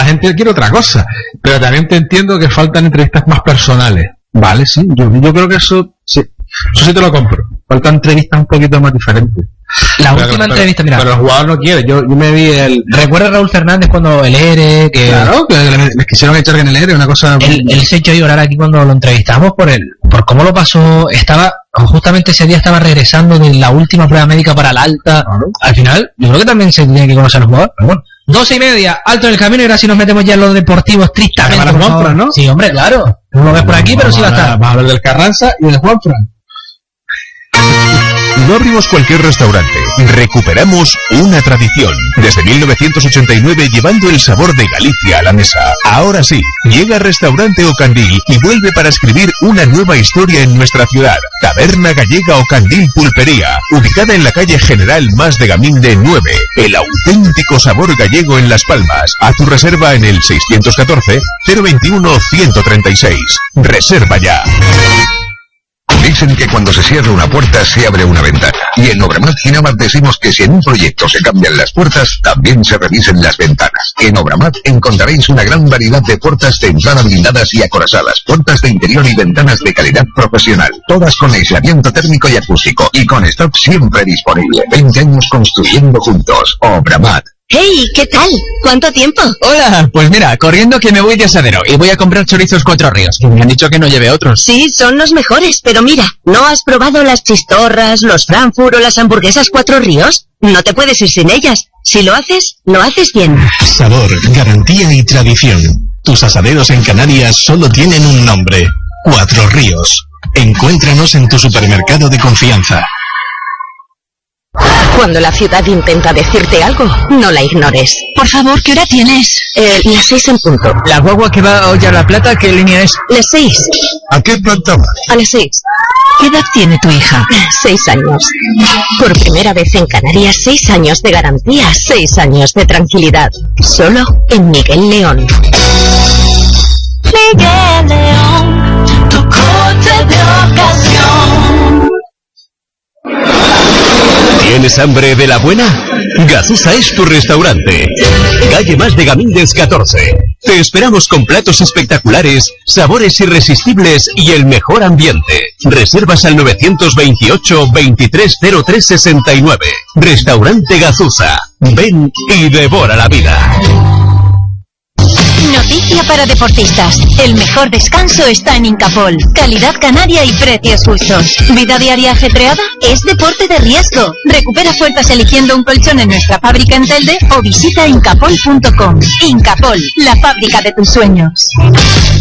gente quiere otra cosa. Pero también te entiendo que faltan entrevistas más personales. Vale, sí, yo creo que eso sí te lo compro. Faltan entrevistas un poquito más diferentes. La última entrevista, mira. Pero el jugador no quiere. Yo me vi ¿Recuerda Raúl Fernández cuando el ERE? Claro, que les quisieron echar en el ERE, una cosa... Él se echó a llorar aquí cuando lo entrevistamos por cómo lo pasó. Justamente ese día estaba regresando de la última prueba médica para la alta. Claro. Al final, yo creo que también se tiene que conocer al jugador, pero bueno. 12:30, alto en el camino, y ahora sí nos metemos ya en lo deportivo estrictamente. Para Juanfran, ¿no? Sí, hombre, claro. No lo ves por aquí, pero sí va a estar. Vamos a hablar del Carranza y del Juanfran. No abrimos cualquier restaurante, recuperamos una tradición. Desde 1989 llevando el sabor de Galicia a la mesa. Ahora sí, llega Restaurante Ocandil y vuelve para escribir una nueva historia en nuestra ciudad. Taberna Gallega Ocandil Pulpería, ubicada en la calle General Mas de Gaminde 9. El auténtico sabor gallego en Las Palmas. A tu reserva en el 614-021-136. Reserva ya. Dicen que cuando se cierra una puerta se abre una ventana. Y en Obramat Ginamat decimos que si en un proyecto se cambian las puertas, también se revisen las ventanas. En Obramat encontraréis una gran variedad de puertas de entrada blindadas y acorazadas, puertas de interior y ventanas de calidad profesional. Todas con aislamiento térmico y acústico. Y con stock siempre disponible. 20 años construyendo juntos. Obramat. ¡Hey! ¿Qué tal? ¿Cuánto tiempo? Hola, pues mira, corriendo que me voy de asadero y voy a comprar chorizos Cuatro Ríos, que me han dicho que no lleve otros. Sí, son los mejores, pero mira, ¿no has probado las chistorras, los Frankfurt o las hamburguesas Cuatro Ríos? No te puedes ir sin ellas. Si lo haces bien. Sabor, garantía y tradición. Tus asaderos en Canarias solo tienen un nombre: Cuatro Ríos. Encuéntranos en tu supermercado de confianza. Cuando la ciudad intenta decirte algo, no la ignores. Por favor, ¿qué hora tienes? Las 6 en punto. La guagua que va a Olla La Plata, ¿qué línea es? Las 6. ¿A qué planta va? A las 6. ¿Qué edad tiene tu hija? 6 años. Por primera vez en Canarias, 6 años de garantía, 6 años de tranquilidad. Solo en Miguel León. Miguel León, tu coche de ocasión. ¿Tienes hambre de la buena? Gazusa es tu restaurante. Calle Mas de Gamíndes 14. Te esperamos con platos espectaculares, sabores irresistibles y el mejor ambiente. Reservas al 928-230369. Restaurante Gazusa. Ven y devora la vida. Noticia para deportistas. El mejor descanso está en Incapol. Calidad canaria y precios justos. ¿Vida diaria ajetreada? Es deporte de riesgo. Recupera fuerzas eligiendo un colchón en nuestra fábrica en Telde o visita incapol.com. Incapol, la fábrica de tus sueños.